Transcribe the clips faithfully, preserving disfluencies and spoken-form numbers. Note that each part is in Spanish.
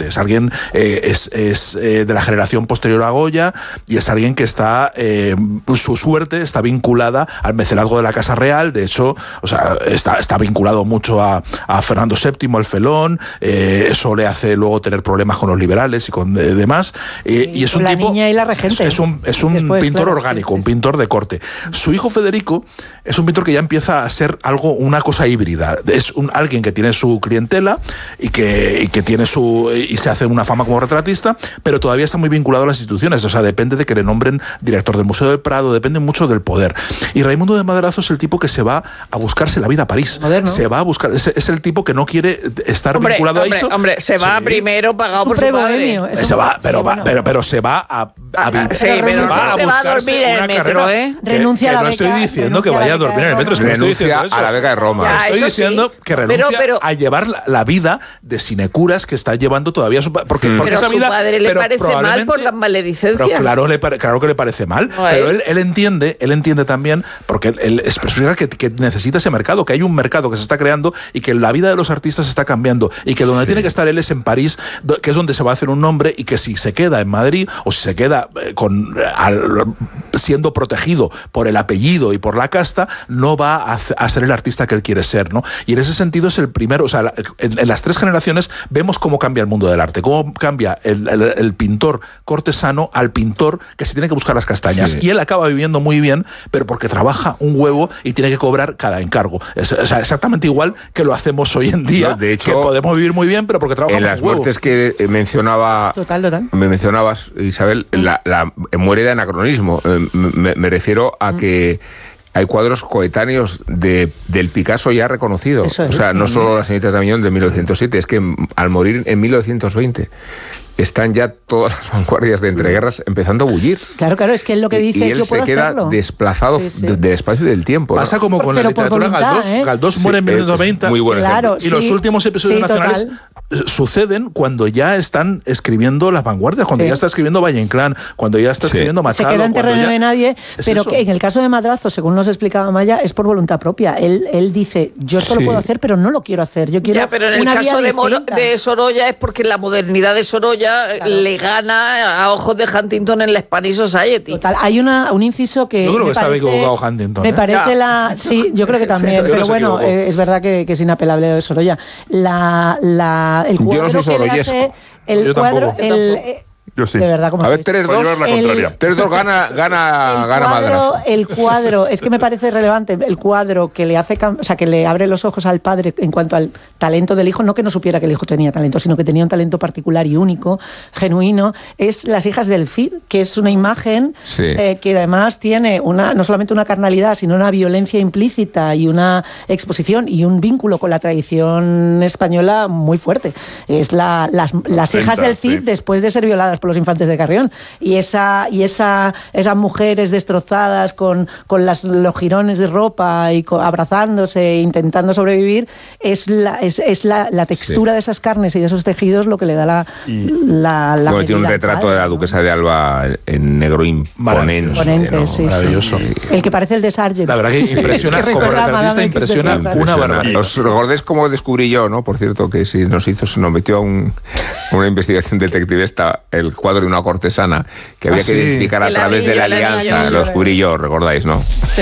corte, es alguien, eh, es, es eh, de la generación posterior a Goya y es alguien que está, eh, su suerte está vinculada al mecenazgo de la Casa Real, de hecho, o sea, está, está vinculado mucho a, a Fernando séptimo, el Felón, eh, eso le hace luego tener problemas con los liberales y con eh, demás, eh, y, y es un la tipo, niña y la regente. Es, es un, es un Después, pintor claro, orgánico, sí, sí, un pintor de corte. Su hijo Federico es un pintor que ya empieza a ser algo, una cosa híbrida, es un, alguien que tiene su clientela y que, y que tiene su, y se hace una fama como retratista, pero todavía está muy vinculado a las instituciones, o sea, depende de que le nombren director del Museo del Prado, depende mucho del poder. Y Raimundo de Madrazo es el tipo que se va a buscarse la vida a París. Moderno. Se va a buscar, es, es el tipo que no quiere estar hombre, vinculado hombre, a eso. Hombre, se va sí. primero pagado por su padre. Se va, pero, va, pero, pero se va a, a, a sí, pero se no va a se va a dormir en el metro, ¿eh? Que, renuncia que a la no beca, estoy diciendo que vaya a dormir en el metro, es que no estoy diciendo Renuncia eso. a la beca de Roma. Ya, Estoy eso diciendo sí. que renuncia pero, pero, a llevar la, la vida de sinecuras que está llevando todavía su padre. Porque, porque pero esa a su vida, padre le pero parece mal por las maledicencias. Pero claro, le, claro que le parece mal. No pero él, él entiende, él entiende también, porque él, él expresa que, que necesita ese mercado, que hay un mercado que se está creando y que la vida de los artistas está cambiando y que donde sí. tiene que estar él es en París, que es donde se va a hacer un nombre, y que si se queda en Madrid o si se queda con al, siendo protegido por el apellido y por la casta, no va a, a ser el artista que él quiere ser, ¿no? Y en ese sentido es el primero, o sea, en, en las tres generaciones vemos cómo cambia el mundo del arte, cómo cambia el, el, el pintor cortesano al pintor que se tiene que buscar las castañas. Sí. Y él acaba viviendo muy bien, pero porque trabaja un huevo y tiene que cobrar cada encargo. Es, o sea, exactamente igual que lo hacemos hoy en día, no, de hecho, que podemos vivir muy bien, pero porque trabajamos un huevo. En las muertes que mencionaba, total, total. me mencionabas, Isabel, mm. la, la muere de anacronismo. Me, me refiero a mm. que hay cuadros coetáneos de, del Picasso ya reconocido. Es, o sea, no solo las señoritas de Aviñón de mil novecientos siete, es que al morir en mil novecientos veinte están ya todas las vanguardias de entreguerras empezando a bullir. Claro, claro, es que él lo que dice y, y él yo se puedo queda hacerlo. desplazado sí, sí. del de espacio y del tiempo. Pasa ¿no? como con pero la literatura voluntad, Galdós. ¿eh? Galdós sí, muere en mil novecientos veinte. Muy buen claro, y sí, los últimos episodios sí, nacionales total. suceden cuando ya están escribiendo las vanguardias, cuando sí. ya está escribiendo Valle Inclán, cuando ya está sí. escribiendo Machado. Se queda en terreno ya... de nadie, pero que en el caso de Madrazo, según nos explicaba Maya, es por voluntad propia. Él, él dice, yo esto sí. lo puedo hacer, pero no lo quiero hacer. Yo quiero ya, pero en una el caso de, Moro, de Sorolla es porque la modernidad de Sorolla claro. le gana a ojos de Huntington en la Spanish Society. Total, hay una, un inciso que yo creo que estaba equivocado Huntington. Me ¿eh? parece ya. la... Sí, yo creo que también, pero, pero bueno, eh, es verdad que, que es inapelable de Sorolla. La, la, el cuadro yo no soy que le hace... El yo cuadro... Tampoco. El, Yo sí. De verdad, como a ver, tres dos, tres dos gana, gana, el gana cuadro, Madrazo. El cuadro, es que me parece relevante, el cuadro que le hace, o sea, que le abre los ojos al padre en cuanto al talento del hijo, no que no supiera que el hijo tenía talento, sino que tenía un talento particular y único, genuino, es Las hijas del Cid, que es una imagen sí. eh, que además tiene una no solamente una carnalidad, sino una violencia implícita y una exposición y un vínculo con la tradición española muy fuerte. Es la, las, las hijas del Cid sí. después de ser violadas por los infantes de Carrión, y esa y esa esas mujeres destrozadas con, con las, los jirones de ropa y con, abrazándose, intentando sobrevivir, es la, es, es la, la textura sí. de esas carnes y de esos tejidos lo que le da la... Y, la, la bueno, tiene un retrato padre, de la duquesa ¿no? de Alba en negro imponente. Imponente, ¿no? sí, maravilloso. Sí. El que parece el de Sargent. La verdad que impresiona, que como retratista impresiona, impresiona una barbaridad. Os recordéis cómo descubrí yo, ¿no? Por cierto, que si nos hizo, se nos metió a un, una investigación detectivista el cuadro de una cortesana que había ah, que sí. identificar a el través anillo, de la alianza. Anillo, lo descubrí yo, recordáis, ¿no? Sí.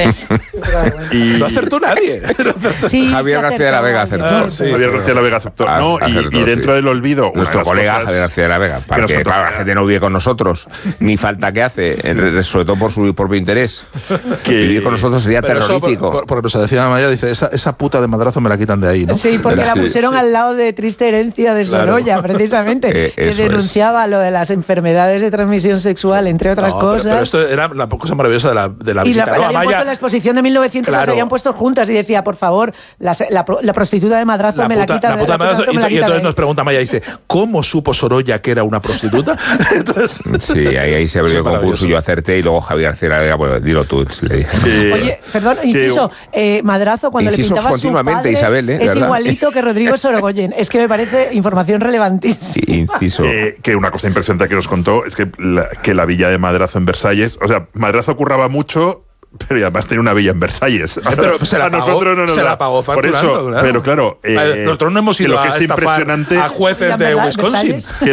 y no acertó nadie. Sí, Javier García de la Vega acertó. Ah, sí, Javier García de la Vega acertó. Ah, no, acertó, y, y dentro sí. del olvido, nuestro colega Javier García de la Vega, para que, que claro, la gente no vive con nosotros, ni falta que hace, sobre todo por su propio interés. Que vivir con nosotros sería pero terrorífico. Por, por, porque nos decía Maya, dice, esa, esa puta de Madrazo me la quitan de ahí, ¿no? Sí, porque la pusieron sí. al lado de Triste herencia de Sorolla, claro. precisamente, eh, que denunciaba es. lo de las enfermedades de transmisión sexual, entre otras no, cosas. Pero, pero esto era la cosa maravillosa de la, de la y visita. La, ¿no? la habían Maya, puesto en la exposición de mil novecientos, claro. las habían puesto juntas y decía, por favor, la, la, la prostituta de Madrazo la me puta, la quita. La puta de, Madrazo, la y, la y entonces nos pregunta Maya, dice, ¿cómo supo Sorolla que era una prostituta? Entonces, sí, ahí, ahí se abrió el concurso, yo acerté y luego Javier García la Vega, pues dilo tú, le dije. Eh, Oye, perdón, inciso, eh, Madrazo cuando le pintaba continuamente, su padre, Isabel, ¿eh? es ¿verdad? igualito que Rodrigo Sorogoyen. Es que me parece información relevantísima. Inciso. Eh, que una cosa impresionante que nos contó es que la, que la villa de Madrazo en Versalles, o sea, Madrazo curraba mucho, pero además tenía una villa en Versalles. Pero se la a pagó, nosotros no nos se da. la pagó facturando, por eso, claro. pero claro, eh, nosotros no hemos ido lo que a es estafar impresionante a jueces de Wisconsin.